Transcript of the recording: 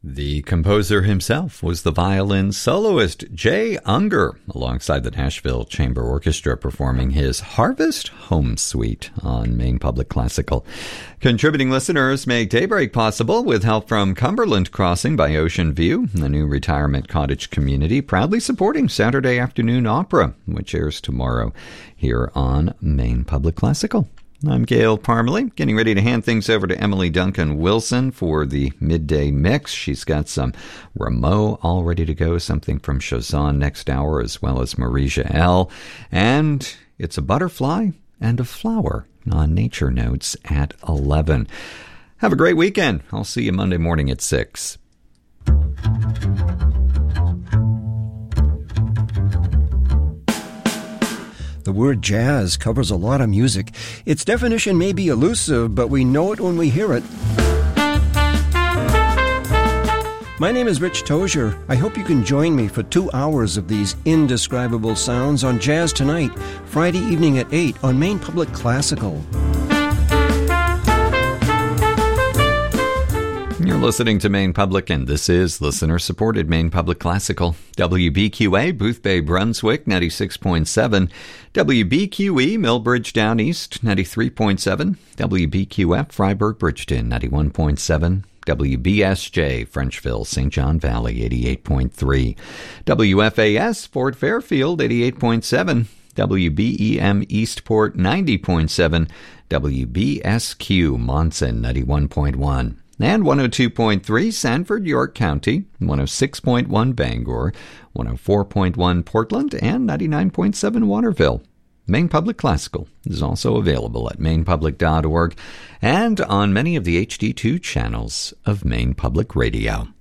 The composer himself was the violin soloist Jay Unger, alongside the Nashville Chamber Orchestra, performing his Harvest Home Suite on Maine Public Classical. Contributing listeners make Daybreak possible with help from Cumberland Crossing by Ocean View, the new retirement cottage community, proudly supporting Saturday Afternoon Opera, which airs tomorrow here on Maine Public Classical. I'm Gail Parmalee, getting ready to hand things over to Emily Duncan Wilson for the midday mix. She's got some Rameau all ready to go, something from Chazan next hour, as well as Marija L. And it's a butterfly and a flower on Nature Notes at 11. Have a great weekend. I'll see you Monday morning at 6. The word jazz covers a lot of music. Its definition may be elusive, but we know it when we hear it. My name is Rich Tozier. I hope you can join me for 2 hours of these indescribable sounds on Jazz Tonight, Friday evening at 8 on Maine Public Classical. You're listening to Maine Public, and this is listener-supported Maine Public Classical. WBQA, Boothbay, Brunswick, 96.7. WBQE, Millbridge, Down East, 93.7. WBQF, Freiburg, Bridgeton, 91.7. WBSJ, Frenchville, St. John Valley, 88.3. WFAS, Fort Fairfield, 88.7. WBEM, Eastport, 90.7. WBSQ, Monson, 91.1. And 102.3 Sanford, York County, 106.1 Bangor, 104.1 Portland, and 99.7 Waterville. Maine Public Classical is also available at mainepublic.org and on many of the HD2 channels of Maine Public Radio.